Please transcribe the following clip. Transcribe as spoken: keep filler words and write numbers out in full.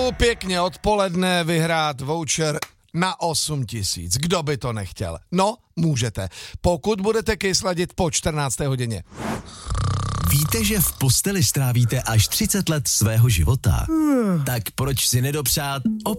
Přeju pěkně odpoledne vyhrát voucher na osm tisíc. Kdo by to nechtěl? No, můžete. Pokud budete kysladit po čtrnácté hodině. Víte, že v posteli strávíte až třicet let svého života? Tak proč si nedopřát